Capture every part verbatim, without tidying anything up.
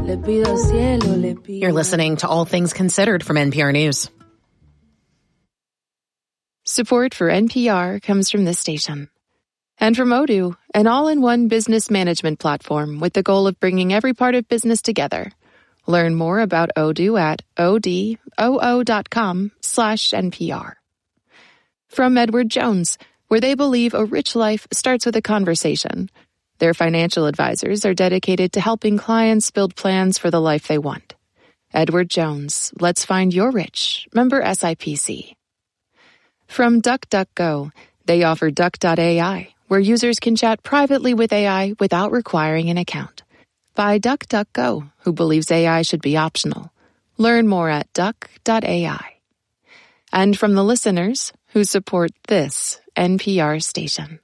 You're listening to All Things Considered from N P R News. Support for N P R comes from this station. And from Odoo, an all-in-one business management platform with the goal of bringing every part of business together. Learn more about Odoo at odoo.com slash NPR. From Edward Jones, where they believe a rich life starts with a conversation. Their financial advisors are dedicated to helping clients build plans for the life they want. Edward Jones, let's find your rich. Member S I P C. From DuckDuckGo, they offer Duck dot A I, where users can chat privately with A I without requiring an account. By DuckDuckGo, who believes A I should be optional. Learn more at duck dot A I. And from the listeners who support this N P R station.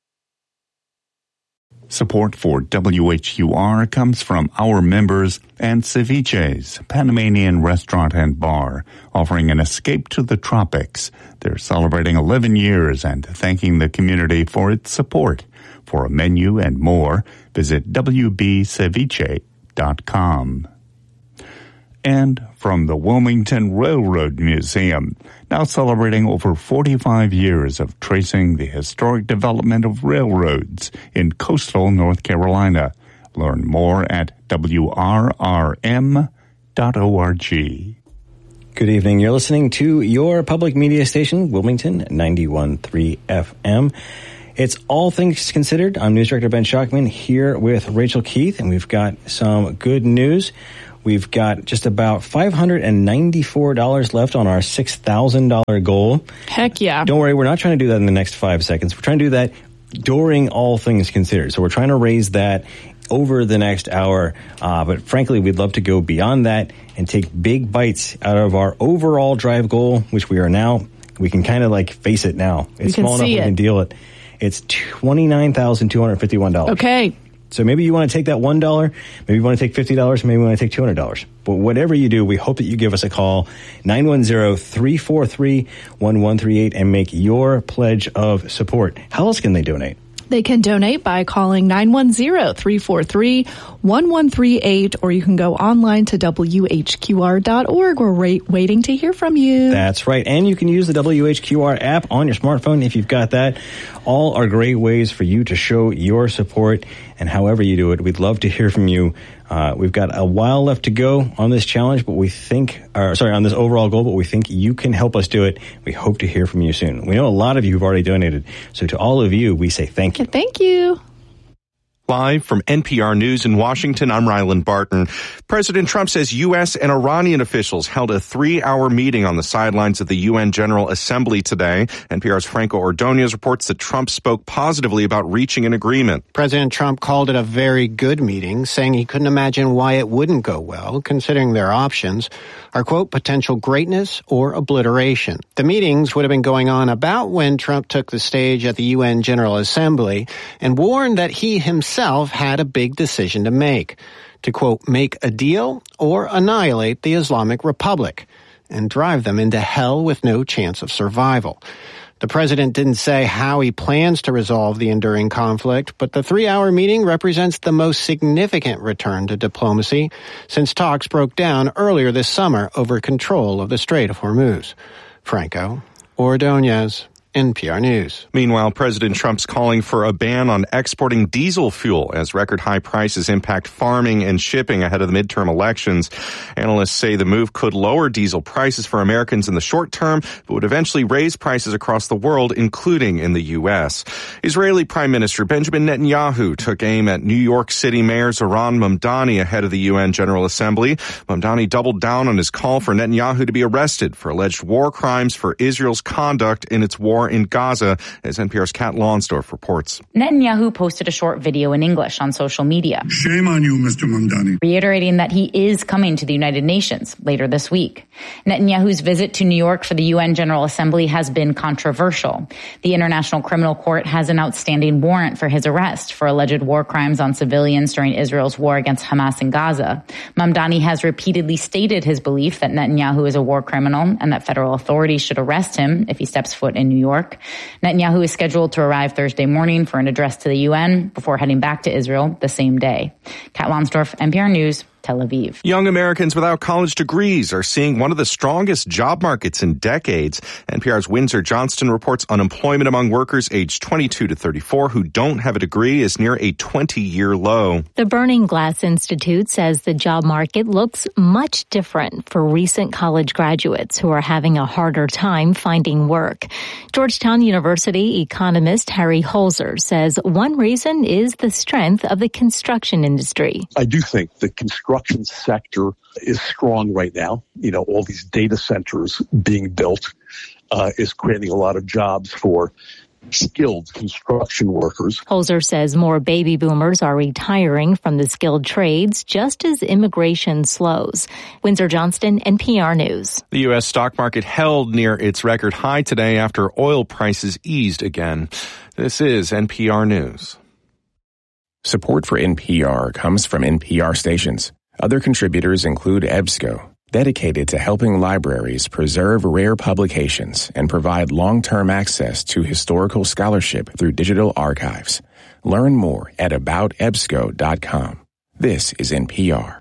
Support for W H U R comes from our members and Ceviche's, Panamanian restaurant and bar, offering an escape to the tropics. They're celebrating eleven years and thanking the community for its support. For a menu and more, visit w b ceviche dot com. And from the Wilmington Railroad Museum, now celebrating over forty-five years of tracing the historic development of railroads in coastal North Carolina. Learn more at w r r m dot org. Good evening. You're listening to your public media station, Wilmington ninety-one point three F M. It's All Things Considered. I'm News Director Ben Shockman here with Rachel Keith, and we've got some good news. We've got just about five hundred ninety-four dollars left on our six thousand dollars goal. Heck yeah. Don't worry, we're not trying to do that in the next five seconds. We're trying to do that during All Things Considered. So we're trying to raise that over the next hour. Uh, but frankly, we'd love to go beyond that and take big bites out of our overall drive goal, which we are now, we can kind of like face it now. It's small enough we can deal it. It's twenty-nine thousand two hundred fifty-one dollars. Okay. So maybe you want to take that one dollar, maybe you want to take fifty dollars, maybe you want to take two hundred dollars. But whatever you do, we hope that you give us a call, nine one zero, three four three, one one three eight, and make your pledge of support. How else can they donate? They can donate by calling nine one zero, three four three, one one three eight, or you can go online to w h q r dot org. We're wait, waiting to hear from you. That's right. And you can use the W H Q R app on your smartphone if you've got that. All are great ways for you to show your support. And however you do it, we'd love to hear from you. Uh, we've got a while left to go on this challenge, but we think, or sorry, on this overall goal, but we think you can help us do it. We hope to hear from you soon. We know a lot of you have already donated. So to all of you, we say thank you. Thank you. Live from N P R News in Washington, I'm Ryland Barton. President Trump says U S and Iranian officials held a three-hour meeting on the sidelines of the U N General Assembly today. N P R's Franco Ordonez reports that Trump spoke positively about reaching an agreement. President Trump called it a very good meeting, saying he couldn't imagine why it wouldn't go well, considering their options are, quote, potential greatness or obliteration. The meetings would have been going on about when Trump took the stage at the U N General Assembly and warned that he himself had a big decision to make, to, quote, make a deal or annihilate the Islamic Republic and drive them into hell with no chance of survival. The president didn't say how he plans to resolve the enduring conflict, but the three-hour meeting represents the most significant return to diplomacy since talks broke down earlier this summer over control of the Strait of Hormuz. Franco Ordonez, N P R News. Meanwhile, President Trump's calling for a ban on exporting diesel fuel as record high prices impact farming and shipping ahead of the midterm elections. Analysts say the move could lower diesel prices for Americans in the short term, but would eventually raise prices across the world, including in the U S. Israeli Prime Minister Benjamin Netanyahu took aim at New York City Mayor Zohran Mamdani ahead of the U N General Assembly. Mamdani doubled down on his call for Netanyahu to be arrested for alleged war crimes for Israel's conduct in its war in Gaza, as N P R's Kat Lonsdorf reports. Netanyahu posted a short video in English on social media. Shame on you, Mister Mamdani. Reiterating that he is coming to the United Nations later this week. Netanyahu's visit to New York for the U N General Assembly has been controversial. The International Criminal Court has an outstanding warrant for his arrest for alleged war crimes on civilians during Israel's war against Hamas in Gaza. Mamdani has repeatedly stated his belief that Netanyahu is a war criminal and that federal authorities should arrest him if he steps foot in New York. Netanyahu is scheduled to arrive Thursday morning for an address to the U N before heading back to Israel the same day. Kat Lonsdorf, N P R News, Tel Aviv. Young Americans without college degrees are seeing one of the strongest job markets in decades. N P R's Windsor Johnston reports unemployment among workers aged twenty-two to thirty-four who don't have a degree is near a twenty-year low. The Burning Glass Institute says the job market looks much different for recent college graduates who are having a harder time finding work. Georgetown University economist Harry Holzer says one reason is the strength of the construction industry. I do think the construction sector is strong right now. You know, all these data centers being built uh, is creating a lot of jobs for skilled construction workers. Holzer says more baby boomers are retiring from the skilled trades just as immigration slows. Windsor Johnston, N P R News. The U S stock market held near its record high today after oil prices eased again. This is N P R News. Support for N P R comes from N P R stations. Other contributors include EBSCO, dedicated to helping libraries preserve rare publications and provide long-term access to historical scholarship through digital archives. Learn more at about ebsco dot com. This is N P R.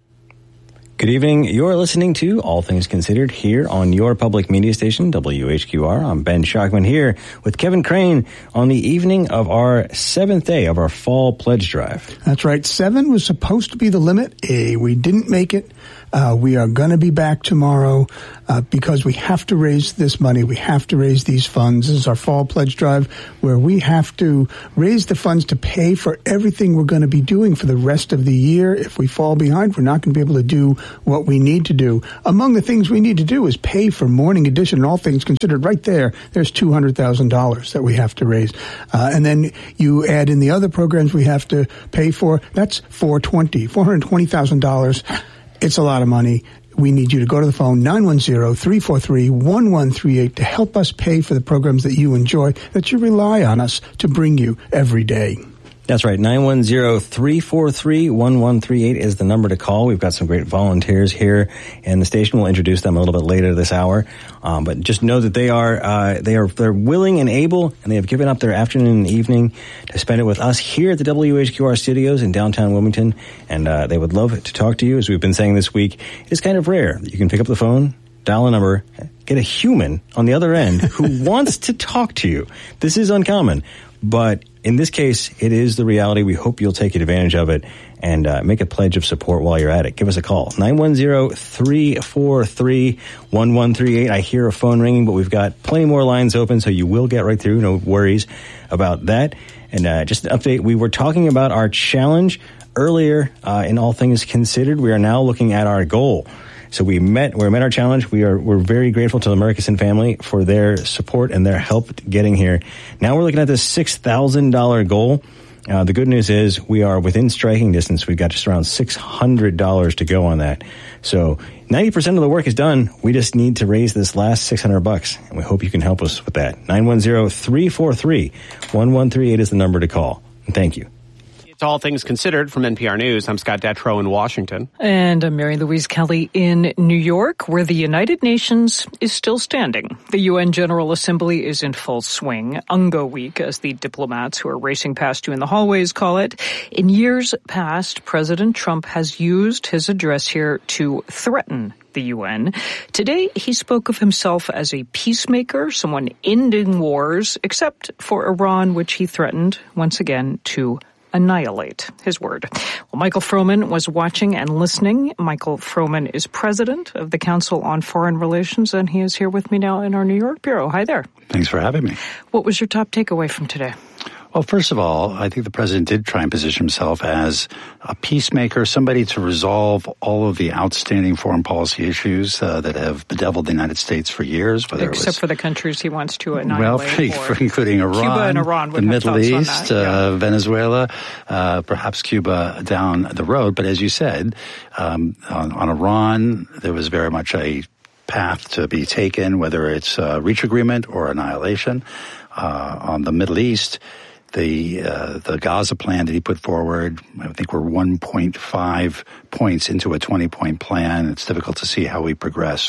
Good evening. You're listening to All Things Considered here on your public media station, W H Q R. I'm Ben Schachtman here with Kevin Crane on the evening of our seventh day of our fall pledge drive. That's right. Seven was supposed to be the limit. Eh, we didn't make it. Uh, we are going to be back tomorrow uh, because we have to raise this money. We have to raise these funds. This is our fall pledge drive where we have to raise the funds to pay for everything we're going to be doing for the rest of the year. If we fall behind, we're not going to be able to do what we need to do. Among the things we need to do is pay for Morning Edition and All Things Considered. Right there, there's two hundred thousand dollars that we have to raise. Uh, and then you add in the other programs we have to pay for. That's four hundred twenty thousand dollars. It's a lot of money. We need you to go to the phone, nine one zero, three four three, one one three eight, to help us pay for the programs that you enjoy, that you rely on us to bring you every day. That's right. nine one zero, three four three, one one three eight is the number to call. We've got some great volunteers here in the station. We'll introduce them a little bit later this hour. Um, but just know that they are, uh, they are, they're willing and able, and they have given up their afternoon and evening to spend it with us here at the W H Q R studios in downtown Wilmington. And, uh, they would love to talk to you. As we've been saying this week, it's kind of rare that you can pick up the phone, dial a number, get a human on the other end who wants to talk to you. This is uncommon. But in this case, it is the reality. We hope you'll take advantage of it and uh, make a pledge of support while you're at it. Give us a call, nine one zero, three four three, one one three eight. I hear a phone ringing, but we've got plenty more lines open, so you will get right through. No worries about that. And uh, just an update, we were talking about our challenge earlier uh, in All Things Considered. We are now looking at our goal. So we met, we met our challenge. We are, we're very grateful to the Murkison family for their support and their help getting here. Now we're looking at this six thousand dollars goal. Uh, the good news is we are within striking distance. We've got just around six hundred dollars to go on that. So ninety percent of the work is done. We just need to raise this last six hundred bucks, and we hope you can help us with that. nine one zero, three four three, one one three eight is the number to call. And thank you. It's All Things Considered from N P R News. I'm Scott Detrow in Washington. And I'm Mary Louise Kelly in New York, where the United Nations is still standing. The U N General Assembly is in full swing. Ungo Week, as the diplomats who are racing past you in the hallways call it. In years past, President Trump has used his address here to threaten the U N. Today, he spoke of himself as a peacemaker, someone ending wars, except for Iran, which he threatened, once again, to annihilate, his word. Well, Michael Froman was watching and listening. Michael Froman is president of the Council on Foreign Relations, and he is here with me now in our New York bureau. Hi there. Thanks for having me. What was your top takeaway from today? Well, first of all, I think the president did try and position himself as a peacemaker, somebody to resolve all of the outstanding foreign policy issues uh, that have bedeviled the United States for years. Whether Except it was, for the countries he wants to annihilate. Well, including Iran, Cuba and Iran the Middle East, yeah. uh, Venezuela, uh, perhaps Cuba down the road. But as you said, um, on, on Iran, there was very much a path to be taken, whether it's a reach agreement or annihilation. Uh, on the Middle East, The uh, the Gaza plan that he put forward, I think we're one point five points into a twenty-point plan. It's difficult to see how we progress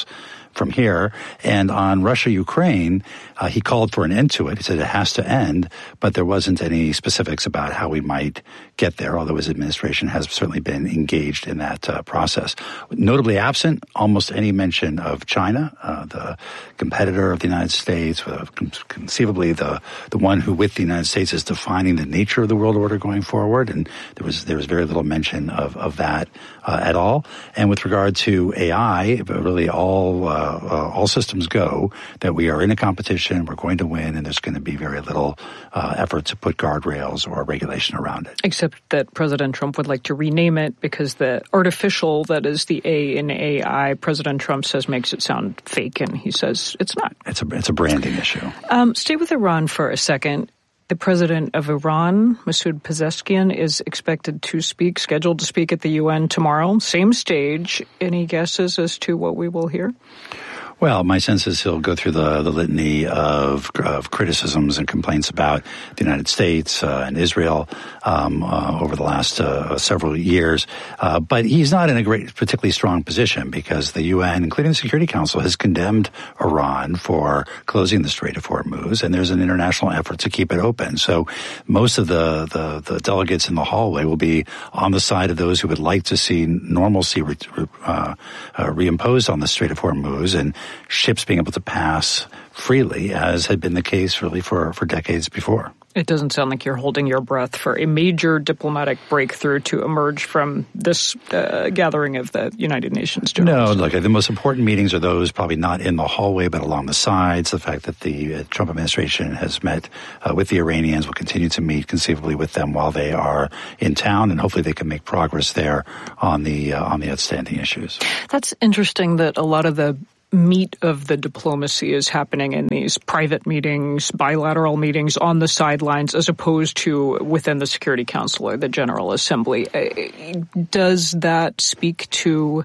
from here. And on Russia-Ukraine, uh, he called for an end to it. He said it has to end, but there wasn't any specifics about how we might get there, although his administration has certainly been engaged in that uh, process. Notably absent, almost any mention of China, uh, the competitor of the United States, uh, conceivably the, the one who with the United States is defining the nature of the world order going forward. And there was, there was very little mention of, of that uh, at all. And with regard to A I, really all, uh, uh, all systems go that we are in a competition, we're going to win, and there's going to be very little uh, effort to put guardrails or regulation around it. Except that President Trump would like to rename it because the artificial, that is the A in A I, President Trump says makes it sound fake, and he says it's not. It's a, it's a branding issue. Um, stay with Iran for a second. The president of Iran, Masoud Pezeshkian, is expected to speak, scheduled to speak at the U N tomorrow. Same stage. Any guesses as to what we will hear? Well, my sense is he'll go through the, the litany of, of criticisms and complaints about the United States uh, and Israel um, uh, over the last uh, several years. Uh, but he's not in a great, particularly strong position because the U N, including the Security Council, has condemned Iran for closing the Strait of Hormuz, and there's an international effort to keep it open. So most of the, the, the delegates in the hallway will be on the side of those who would like to see normalcy re, uh, uh, reimposed on the Strait of Hormuz and ships being able to pass freely, as had been the case really for, for decades before. It doesn't sound like you're holding your breath for a major diplomatic breakthrough to emerge from this uh, gathering of the United Nations generals. No, look, the most important meetings are those probably not in the hallway but along the sides. The fact that the uh, Trump administration has met uh, with the Iranians, will continue to meet conceivably with them while they are in town, and hopefully they can make progress there on the uh, on the outstanding issues. That's interesting that a lot of the meat of the diplomacy is happening in these private meetings, bilateral meetings on the sidelines, as opposed to within the Security Council or the General Assembly. Does that speak to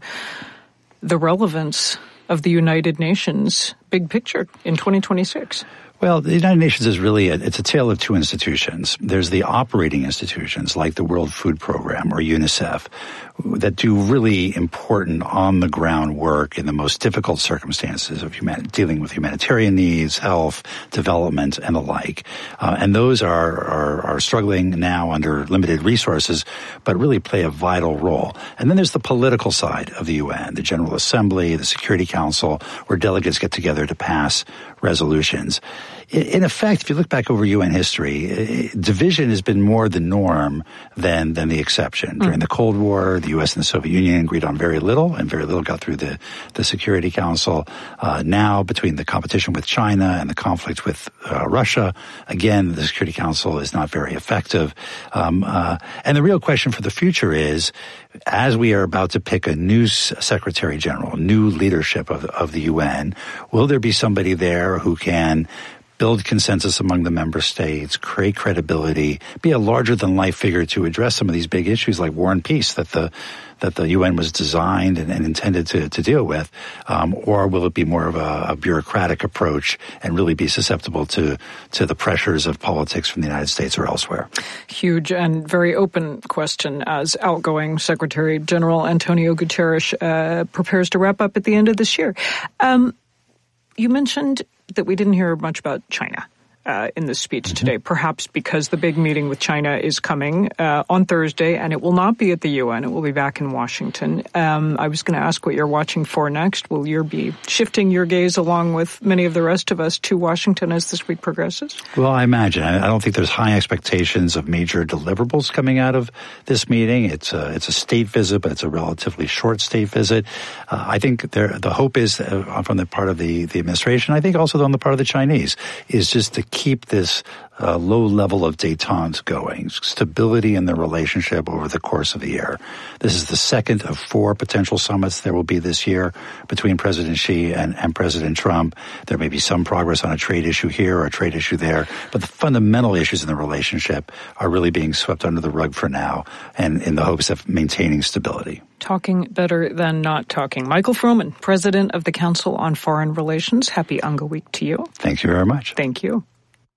the relevance of the United Nations big picture in twenty twenty-six? Well, the United Nations is really, a, it's a tale of two institutions. There's the operating institutions like the World Food Program or UNICEF that do really important on-the-ground work in the most difficult circumstances of human, dealing with humanitarian needs, health, development, and the like. Uh, and those are, are, are struggling now under limited resources, but really play a vital role. And then there's the political side of the U N, the General Assembly, the Security Council, where delegates get together to pass resolutions. In effect, if you look back over U N history, division has been more the norm than than the exception. During the Cold War, the U S and the Soviet Union agreed on very little, and very little got through the, the Security Council. Uh, now, between the competition with China and the conflict with uh, Russia, again, the Security Council is not very effective. Um, uh, and the real question for the future is, as we are about to pick a new Secretary General, new leadership of, of the U N, will there be somebody there who can build consensus among the member states, create credibility, be a larger-than-life figure to address some of these big issues like war and peace that the that the U N was designed and, and intended to, to deal with, um, or will it be more of a, a bureaucratic approach and really be susceptible to to the pressures of politics from the United States or elsewhere? Huge and very open question as outgoing Secretary General Antonio Guterres uh, prepares to wrap up at the end of this year. Um, you mentioned that we didn't hear much about China uh, in this speech today, perhaps because the big meeting with China is coming uh, on Thursday, and it will not be at the U N. It will be back in Washington. Um, I was going to ask what you're watching for next. Will you be shifting your gaze along with many of the rest of us to Washington as this week progresses? Well, I imagine. I don't think there's high expectations of major deliverables coming out of this meeting. It's a, it's a state visit, but it's a relatively short state visit. Uh, I think there, the hope is uh, from the part of the, the administration, I think also on the part of the Chinese, is just to keep this uh, low level of détente going, stability in the relationship over the course of the year. This is the second of four potential summits there will be this year between President Xi and, and President Trump. There may be some progress on a trade issue here or a trade issue there, but the fundamental issues in the relationship are really being swept under the rug for now, and in the hopes of maintaining stability. Talking better than not talking. Michael Froman, President of the Council on Foreign Relations. Happy Unga Week to you. Thank you very much. Thank you.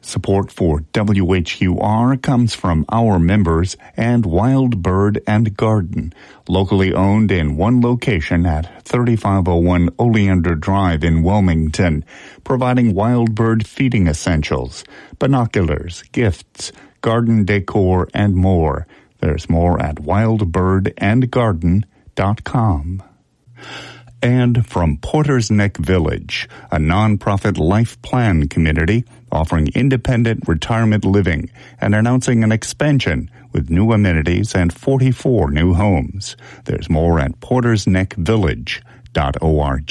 Support for W H U R comes from our members and Wild Bird and Garden, locally owned in one location at thirty-five oh one Oleander Drive in Wilmington, providing wild bird feeding essentials, binoculars, gifts, garden decor, and more. There's more at wild bird and garden dot com. And from Porter's Neck Village, a nonprofit life plan community offering independent retirement living and announcing an expansion with new amenities and forty-four new homes. There's more at porters neck village dot org.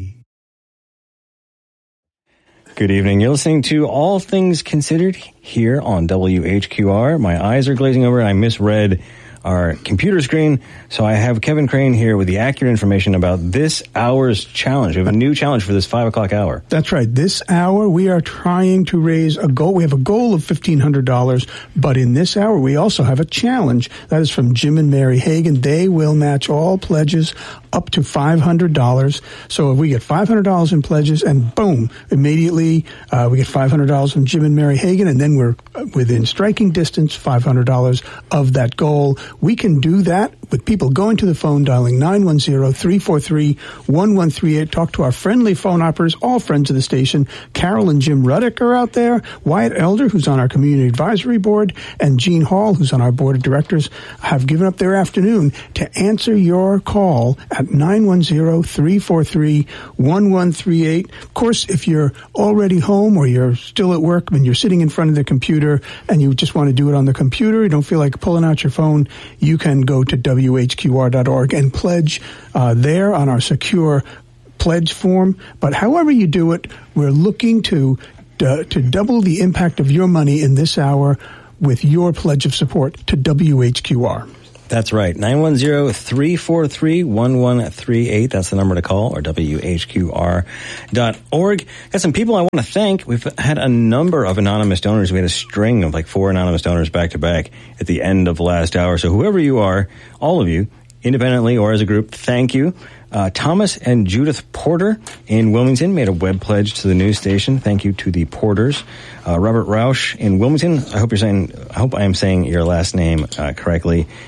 Good evening. You're listening to All Things Considered here on W H Q R. My eyes are glazing over and I misread our computer screen. So I have Kevin Crane here with the accurate information about this hour's challenge. We have a new challenge for this five o'clock hour. That's right. This hour, we are trying to raise a goal. We have a goal of fifteen hundred dollars, but in this hour, we also have a challenge. That is from Jim and Mary Hagan. They will match all pledges up to five hundred dollars. So if we get five hundred dollars in pledges and boom, immediately uh, we get five hundred dollars from Jim and Mary Hagan, and then we're within striking distance, five hundred dollars of that goal. We can do that with people going to the phone, dialing nine one zero, three four three, one one three eight. Talk to our friendly phone operators, all friends of the station. Carol and Jim Ruddick are out there. Wyatt Elder, who's on our community advisory board, and Gene Hall, who's on our board of directors, have given up their afternoon to answer your call at nine one zero, three four three, one one three eight. Of course, if you're already home or you're still at work and you're sitting in front of the computer and you just want to do it on the computer, you don't feel like pulling out your phone, you can go to W H Q R dot org and pledge uh, there on our secure pledge form. But however you do it, we're looking to uh, to double the impact of your money in this hour with your pledge of support to W H Q R. That's right. nine one zero, three four three, one one three eight. That's the number to call, or W H Q R dot org. Got some people I want to thank. We've had a number of anonymous donors. We had a string of like four anonymous donors back to back at the end of last hour. So whoever you are, all of you, independently or as a group, thank you. Uh, Thomas and Judith Porter in Wilmington made a web pledge to the news station. Thank you to the Porters. Uh, Robert Rausch in Wilmington. I hope you're saying, I hope I am saying your last name uh, correctly.